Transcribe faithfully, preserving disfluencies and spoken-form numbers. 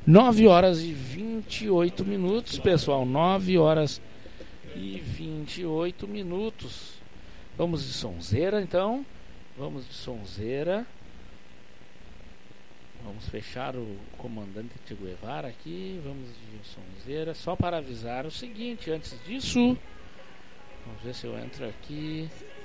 nove horas e vinte e oito minutos, pessoal. nove horas e vinte e oito minutos. Vamos de sonzeira, então. Vamos de sonzeira. Vamos fechar o comandante Che Guevara aqui. Vamos de sonzeira. Só para avisar o seguinte, antes disso. Vamos ver se eu entro aqui.